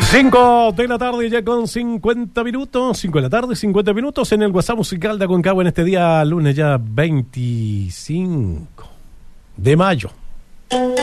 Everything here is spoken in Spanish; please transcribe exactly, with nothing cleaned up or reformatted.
cinco de la tarde ya con cincuenta minutos, cinco de la tarde, cincuenta minutos en el WhatsApp musical de Aconcagua en este día lunes ya veinticinco de mayo.